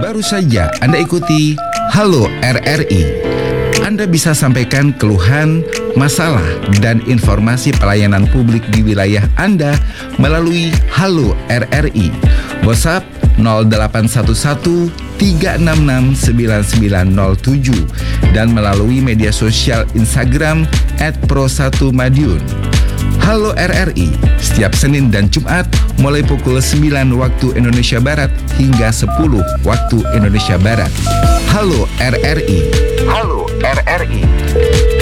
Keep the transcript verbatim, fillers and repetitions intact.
Baru saja Anda ikuti Halo R R I. Anda bisa sampaikan keluhan, masalah, dan informasi pelayanan publik di wilayah Anda melalui Halo R R I. WhatsApp nol delapan satu satu tiga enam enam sembilan sembilan nol tujuh dan melalui media sosial Instagram et pro satu madiun. Halo R R I, setiap Senin dan Jumat mulai pukul sembilan waktu Indonesia Barat hingga sepuluh waktu Indonesia Barat. Halo R R I. Halo R R I.